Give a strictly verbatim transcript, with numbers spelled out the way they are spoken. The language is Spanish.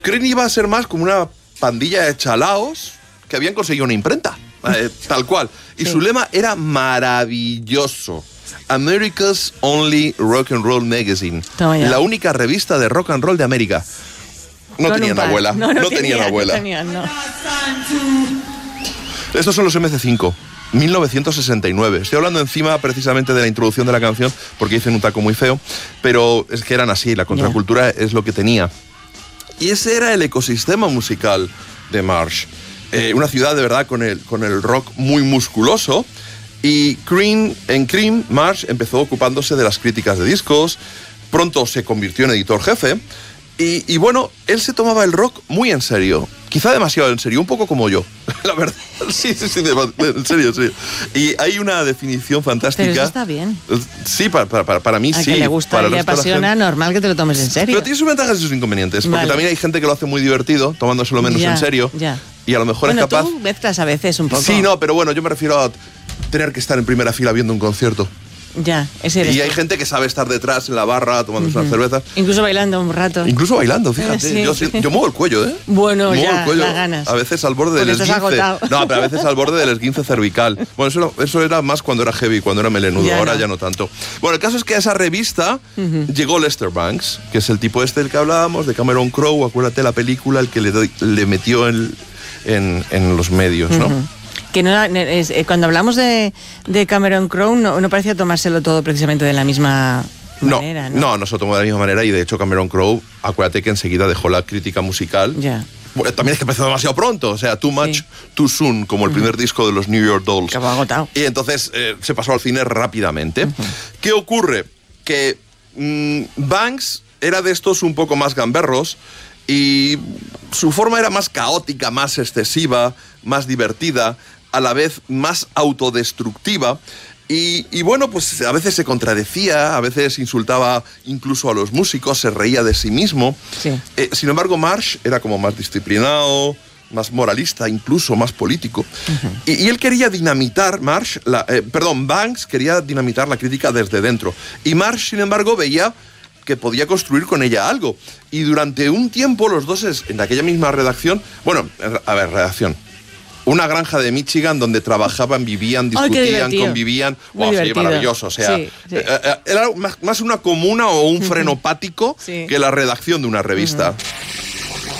Cream iba a ser más como una pandilla de chalaos que habían conseguido una imprenta, eh, tal cual. Y sí. Su lema era maravilloso. America's Only Rock and Roll Magazine. La única revista de rock and roll de América. No Con tenían abuela. No, no, no tenían tenía, abuela. No tenían, no. Estos son los M C cinco. mil novecientos sesenta y nueve. Estoy hablando encima precisamente de la introducción de la canción porque dicen un taco muy feo, pero es que eran así, la contracultura yeah. es lo que tenía. Y ese era el ecosistema musical de Marsh. Eh, una ciudad de verdad con el, con el rock muy musculoso. Y Cream, en Cream, Marsh empezó ocupándose de las críticas de discos, pronto se convirtió en editor jefe. Y, y bueno, él se tomaba el rock muy en serio. Quizá demasiado en serio, un poco como yo, la verdad. Sí, sí, sí, en serio, sí. Y hay una definición fantástica. Pero eso está bien. Sí, para, para, para mí a sí. A que le gusta para y le apasiona, normal que te lo tomes en serio. Pero tiene sus ventajas y sus inconvenientes. Porque vale. también hay gente que lo hace muy divertido, tomándoselo menos ya, en serio. Ya. Y a lo mejor bueno, es capaz... tú mezclas a veces un poco. Sí, no, pero bueno, yo me refiero a tener que estar en primera fila viendo un concierto. Ya, ese eres Y hay tú. gente que sabe estar detrás en la barra tomándose uh-huh. una cerveza. Incluso bailando un rato. Incluso bailando, fíjate. Sí, yo, sí. yo muevo el cuello, ¿eh? Bueno, muevo ya, el cuello, las ganas. A veces al borde del esguince. Agotado. No, pero a veces al borde del esguince cervical. Bueno, eso, eso era más cuando era heavy, cuando era melenudo. Ya ahora no. ya no tanto. Bueno, el caso es que a esa revista uh-huh. llegó Lester Bangs, que es el tipo este del que hablábamos, de Cameron Crowe, acuérdate la película, el que le, le metió en, en, en los medios, ¿no? Uh-huh. Que no es, eh, cuando hablamos de, de Cameron Crowe no, no parecía tomárselo todo precisamente de la misma manera, ¿no? No, no, no se lo tomó de la misma manera y de hecho Cameron Crowe, acuérdate que enseguida dejó la crítica musical. Ya. Bueno, también es que empezó demasiado pronto, o sea, Too Much, sí. Too Soon, como el uh-huh. primer disco de los New York Dolls. Que va agotado. Y entonces eh, se pasó al cine rápidamente. Uh-huh. ¿Qué ocurre? Que mmm, Banks era de estos un poco más gamberros y su forma era más caótica, más excesiva, más divertida, a la vez más autodestructiva y, y bueno, pues a veces se contradecía, a veces insultaba incluso a los músicos, se reía de sí mismo. Sí. Eh, sin embargo, Marsh era como más disciplinado, más moralista, incluso más político. Uh-huh. Y, y él quería dinamitar, Marsh, la, eh, perdón, Banks quería dinamitar la crítica desde dentro. Y Marsh, sin embargo, veía que podía construir con ella algo. Y durante un tiempo los dos en aquella misma redacción, bueno, a ver, redacción, una granja de Michigan donde trabajaban, vivían, discutían, convivían. Wow, sí, maravilloso. O sea, sí, sí. era más una comuna o un uh-huh. frenopático sí. que la redacción de una revista. Uh-huh.